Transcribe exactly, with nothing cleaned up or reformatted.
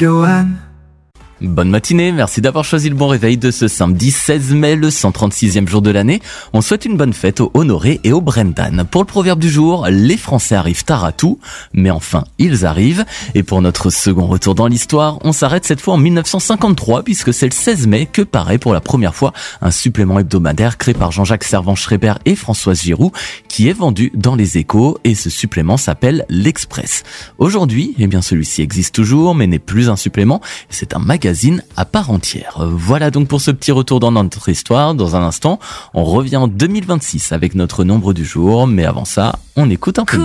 Johan. Bonne matinée, merci d'avoir choisi le bon réveil de ce samedi seize mai, le cent trente-sixième jour de l'année. On souhaite une bonne fête aux Honoré et aux Brendan. Pour le proverbe du jour, les Français arrivent tard à tout, mais enfin, ils arrivent. Et pour notre second retour dans l'histoire, on s'arrête cette fois en mille neuf cent cinquante-trois, puisque c'est le seize mai que paraît pour la première fois un supplément hebdomadaire créé par Jean-Jacques Servan-Schreiber et Françoise Giroud, qui est vendu dans les Échos, et ce supplément s'appelle l'Express. Aujourd'hui, eh bien celui-ci existe toujours, mais n'est plus un supplément, c'est un magazine à part entière. Voilà donc pour ce petit retour dans notre histoire. Dans un instant, on revient en deux mille vingt-six avec notre nombre du jour, mais avant ça, on écoute un peu.